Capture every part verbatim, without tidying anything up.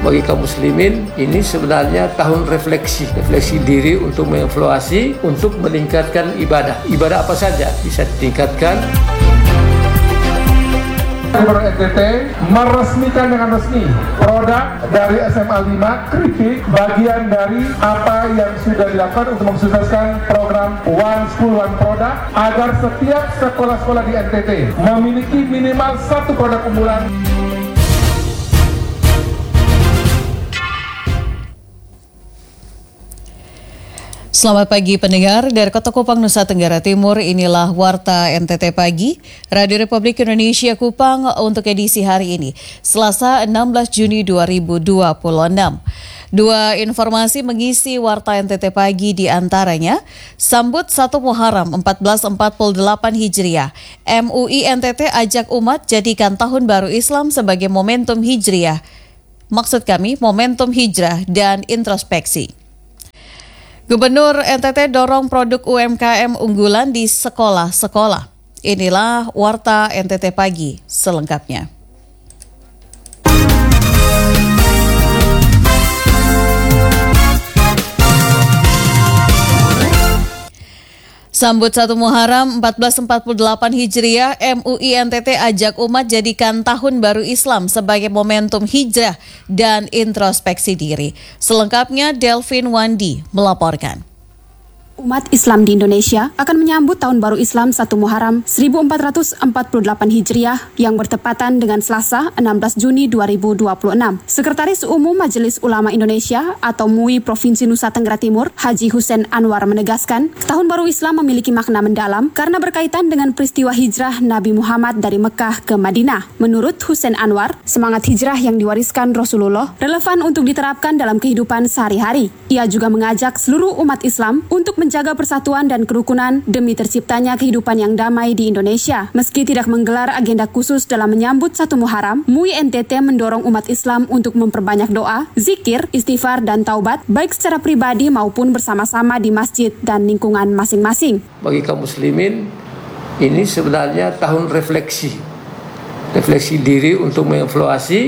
Bagi kaum muslimin, ini sebenarnya tahun refleksi, refleksi diri untuk mengevaluasi, untuk meningkatkan ibadah. Ibadah apa saja bisa ditingkatkan. Gubernur N T T meresmikan dengan resmi produk dari S M A lima Kritik, bagian dari apa yang sudah dilakukan untuk mensukseskan program One School One Product agar setiap sekolah-sekolah di N T T memiliki minimal satu produk unggulan. Selamat pagi pendengar, dari Kota Kupang, Nusa Tenggara Timur, inilah Warta N T T Pagi, Radio Republik Indonesia Kupang untuk edisi hari ini, Selasa enam belas Juni dua ribu dua puluh enam. Dua informasi mengisi Warta N T T Pagi diantaranya, sambut satu Muharram seribu empat ratus empat puluh delapan Hijriah, M U I N T T ajak umat jadikan Tahun Baru Islam sebagai momentum Hijriah. Maksud kami, momentum hijrah dan introspeksi. Gubernur N T T dorong produk U M K M unggulan di sekolah-sekolah. Inilah Warta N T T Pagi selengkapnya. Sambut satu Muharram seribu empat ratus empat puluh delapan Hijriah, M U I N T T ajak umat jadikan Tahun Baru Islam sebagai momentum hijrah dan introspeksi diri. Selengkapnya Delvin Wandi melaporkan. Umat Islam di Indonesia akan menyambut Tahun Baru Islam satu Muharram seribu empat ratus empat puluh delapan Hijriah yang bertepatan dengan Selasa enam belas Juni dua ribu dua puluh enam. Sekretaris Umum Majelis Ulama Indonesia atau M U I Provinsi Nusa Tenggara Timur, Haji Hussein Anwar menegaskan, Tahun Baru Islam memiliki makna mendalam karena berkaitan dengan peristiwa hijrah Nabi Muhammad dari Mekah ke Madinah. Menurut Hussein Anwar, semangat hijrah yang diwariskan Rasulullah relevan untuk diterapkan dalam kehidupan sehari-hari. Ia juga mengajak seluruh umat Islam untuk menjaga persatuan dan kerukunan demi terciptanya kehidupan yang damai di Indonesia. Meski tidak menggelar agenda khusus dalam menyambut satu Muharram, M U I N T T mendorong umat Islam untuk memperbanyak doa, zikir, istighfar, dan taubat, baik secara pribadi maupun bersama-sama di masjid dan lingkungan masing-masing. Bagi kaum muslimin, ini sebenarnya tahun refleksi, refleksi diri untuk mengevaluasi,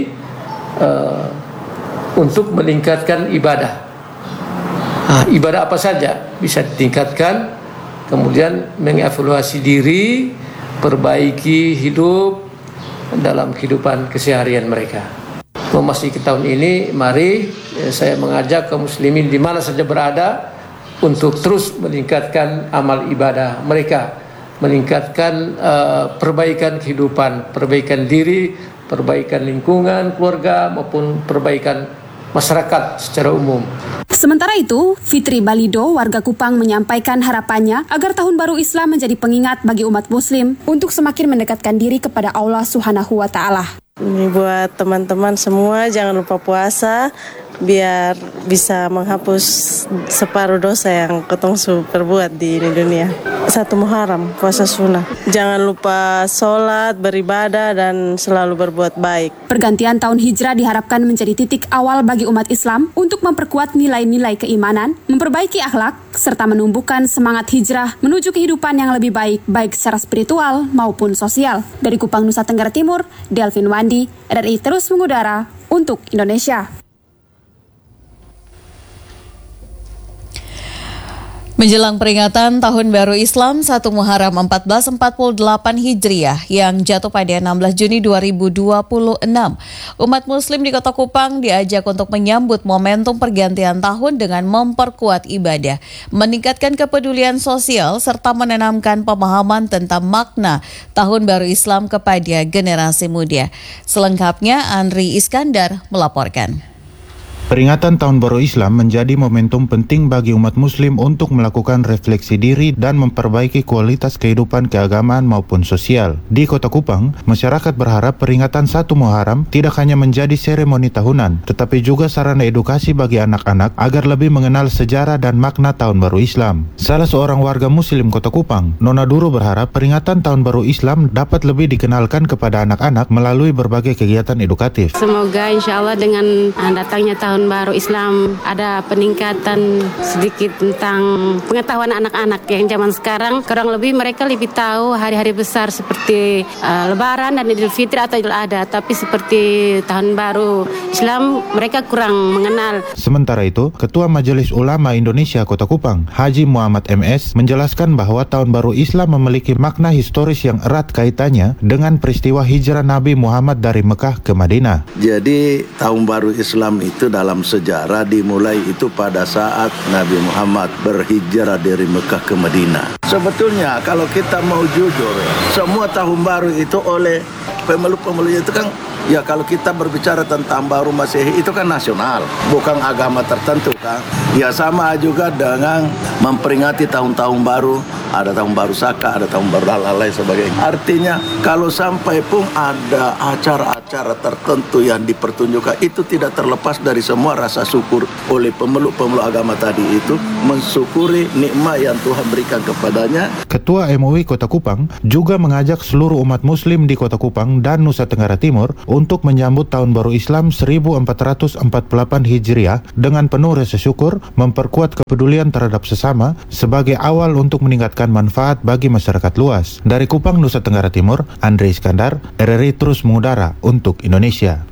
uh, untuk meningkatkan ibadah. Nah, ibadah apa saja bisa ditingkatkan, kemudian mengevaluasi diri, perbaiki hidup dalam kehidupan keseharian mereka. Memasuki tahun ini, mari eh, saya mengajak kaum muslimin di mana saja berada untuk terus meningkatkan amal ibadah mereka, meningkatkan uh, perbaikan kehidupan, perbaikan diri, perbaikan lingkungan, keluarga, maupun perbaikan masyarakat secara umum. Sementara itu, Fitri Balido, warga Kupang menyampaikan harapannya agar Tahun Baru Islam menjadi pengingat bagi umat Muslim untuk semakin mendekatkan diri kepada Allah Subhanahu wa Ta'ala. Ini buat teman-teman semua, jangan lupa puasa biar bisa menghapus separuh dosa yang ketong su perbuat di ini dunia. Satu Muharram, puasa sunnah. Jangan lupa sholat, beribadah, dan selalu berbuat baik. Pergantian tahun hijrah diharapkan menjadi titik awal bagi umat Islam untuk memperkuat nilai-nilai keimanan, memperbaiki akhlak, serta menumbuhkan semangat hijrah menuju kehidupan yang lebih baik, baik secara spiritual maupun sosial. Dari Kupang, Nusa Tenggara Timur, Delvin Wandi, R R I terus mengudara untuk Indonesia. Menjelang peringatan Tahun Baru Islam satu Muharram seribu empat ratus empat puluh delapan Hijriah yang jatuh pada enam belas Juni dua ribu dua puluh enam, umat Muslim di Kota Kupang diajak untuk menyambut momentum pergantian tahun dengan memperkuat ibadah, meningkatkan kepedulian sosial, serta menanamkan pemahaman tentang makna Tahun Baru Islam kepada generasi muda. Selengkapnya, Andri Iskandar melaporkan. Peringatan Tahun Baru Islam menjadi momentum penting bagi umat Muslim untuk melakukan refleksi diri dan memperbaiki kualitas kehidupan keagamaan maupun sosial. Di Kota Kupang, masyarakat berharap peringatan satu Muharram tidak hanya menjadi seremoni tahunan, tetapi juga sarana edukasi bagi anak-anak agar lebih mengenal sejarah dan makna Tahun Baru Islam. Salah seorang warga Muslim Kota Kupang, Nona Duro, berharap peringatan Tahun Baru Islam dapat lebih dikenalkan kepada anak-anak melalui berbagai kegiatan edukatif. Semoga insya Allah dengan datangnya Tahun tahun baru Islam ada peningkatan sedikit tentang pengetahuan anak-anak yang zaman sekarang. Kurang lebih mereka lebih tahu hari-hari besar seperti uh, Lebaran dan Idul Fitri atau Idul Adha, tapi seperti tahun baru Islam mereka kurang mengenal. Sementara itu, Ketua Majelis Ulama Indonesia Kota Kupang, Haji Muhammad M S, menjelaskan bahwa tahun baru Islam memiliki makna historis yang erat kaitannya dengan peristiwa hijrah Nabi Muhammad dari Mekah ke Madinah. Jadi tahun baru Islam itu dalam sejarah dimulai itu pada saat Nabi Muhammad berhijrah dari Mekah ke Madinah. Sebetulnya kalau kita mau jujur, semua tahun baru itu oleh pemeluk-pemeluk itu kan, ya kalau kita berbicara tentang baru Masehi itu kan nasional, bukan agama tertentu kan. Ya sama juga dengan memperingati tahun-tahun baru, ada tahun baru Saka, ada tahun baru lain sebagainya. Artinya kalau sampai pun ada acara-acara tertentu yang dipertunjukkan, itu tidak terlepas dari semua rasa syukur oleh pemeluk-pemeluk agama tadi itu, mensyukuri nikmat yang Tuhan berikan kepadanya. Ketua M U I Kota Kupang juga mengajak seluruh umat muslim di Kota Kupang dan Nusa Tenggara Timur untuk menyambut Tahun Baru Islam seribu empat ratus empat puluh delapan Hijriah dengan penuh rasa syukur, memperkuat kepedulian terhadap sesama sebagai awal untuk meningkatkan manfaat bagi masyarakat luas. Dari Kupang, Nusa Tenggara Timur, Andre Iskandar, R R I terus mengudara untuk Indonesia.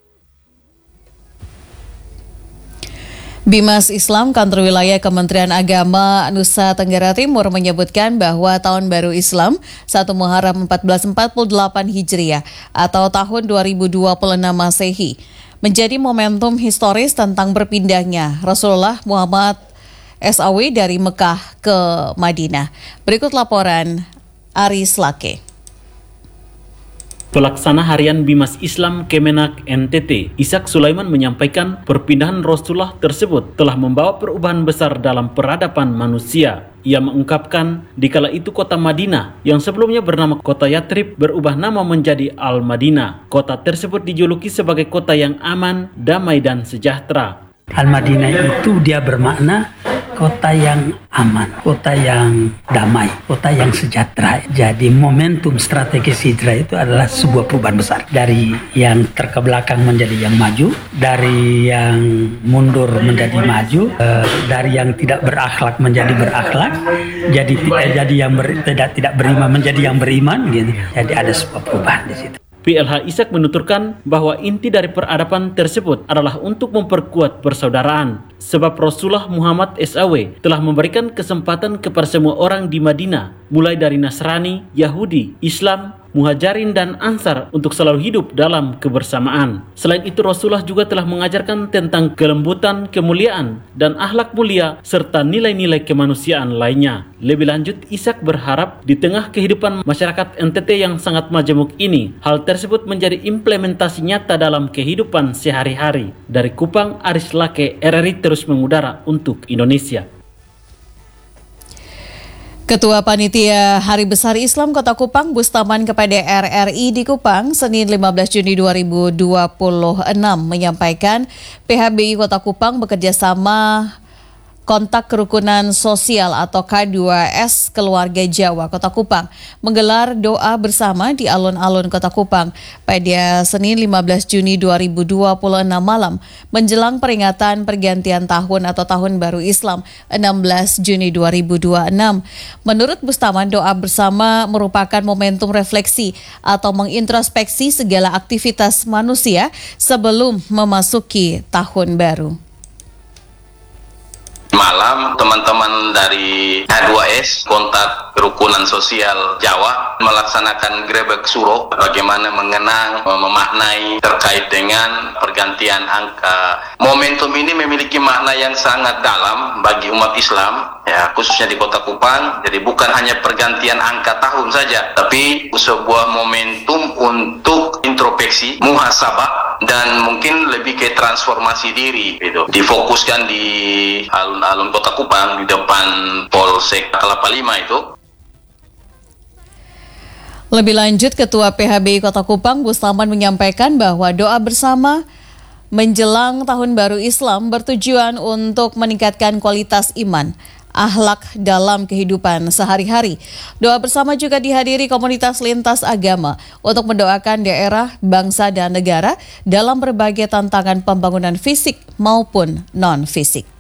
Bimas Islam Kantor Wilayah Kementerian Agama Nusa Tenggara Timur menyebutkan bahwa Tahun Baru Islam satu Muharram seribu empat ratus empat puluh delapan Hijriah atau tahun dua ribu dua puluh enam Masehi menjadi momentum historis tentang berpindahnya Rasulullah Muhammad S A W dari Mekah ke Madinah. Berikut laporan Aris Lake. Pelaksana Harian Bimas Islam Kemenak N T T, Ishak Sulaiman menyampaikan perpindahan Rasulullah tersebut telah membawa perubahan besar dalam peradaban manusia. Ia mengungkapkan dikala itu kota Madinah yang sebelumnya bernama kota Yatrib berubah nama menjadi Al-Madinah. Kota tersebut dijuluki sebagai kota yang aman, damai dan sejahtera. Al-Madinah itu dia bermakna kota yang aman, kota yang damai, kota yang sejahtera. Jadi momentum strategis hijrah itu adalah sebuah perubahan besar. Dari yang terkebelakang menjadi yang maju, dari yang mundur menjadi maju, eh, dari yang tidak berakhlak menjadi berakhlak, jadi tidak jadi yang ber, tidak tidak beriman menjadi yang beriman gitu. Jadi ada sebuah perubahan di situ. P L H Ishak menuturkan bahwa inti dari peradaban tersebut adalah untuk memperkuat persaudaraan. Sebab Rasulullah Muhammad S A W telah memberikan kesempatan kepada semua orang di Madinah, mulai dari Nasrani, Yahudi, Islam, Muhajirin dan Ansar untuk selalu hidup dalam kebersamaan. Selain itu Rasulullah juga telah mengajarkan tentang kelembutan, kemuliaan, dan akhlak mulia serta nilai-nilai kemanusiaan lainnya. Lebih lanjut, Ishak berharap di tengah kehidupan masyarakat N T T yang sangat majemuk ini, hal tersebut menjadi implementasi nyata dalam kehidupan sehari-hari. Dari Kupang, Aris Lake, R R I terus mengudara untuk Indonesia. Ketua Panitia Hari Besar Islam Kota Kupang, Bustaman kepada R R I di Kupang, Senin lima belas Juni dua ribu dua puluh enam menyampaikan P H B I Kota Kupang bekerja sama Kontak Kerukunan Sosial atau K dua S Keluarga Jawa Kota Kupang menggelar doa bersama di alun-alun Kota Kupang pada Senin lima belas Juni dua ribu dua puluh enam malam menjelang peringatan pergantian tahun atau Tahun Baru Islam enam belas Juni dua ribu dua puluh enam. Menurut Bustaman, doa bersama merupakan momentum refleksi atau mengintrospeksi segala aktivitas manusia sebelum memasuki tahun baru. Malam teman-teman dari K dua S Kontak Kerukunan Sosial Jawa melaksanakan grebek suro bagaimana mengenang, memaknai terkait dengan pergantian angka. Momentum ini memiliki makna yang sangat dalam bagi umat Islam, ya khususnya di Kota Kupang. Jadi bukan hanya pergantian angka tahun saja, tapi sebuah momentum untuk introspeksi, muhasabah, dan mungkin lebih ke transformasi diri gitu. Difokuskan di alun-alun Kota Kupang di depan Polsek Kelapa Lima itu. Lebih lanjut, Ketua P H B I Kota Kupang, Bustaman menyampaikan bahwa doa bersama menjelang Tahun Baru Islam bertujuan untuk meningkatkan kualitas iman, akhlak dalam kehidupan sehari-hari. Doa bersama juga dihadiri komunitas lintas agama untuk mendoakan daerah, bangsa, dan negara dalam berbagai tantangan pembangunan fisik maupun non-fisik.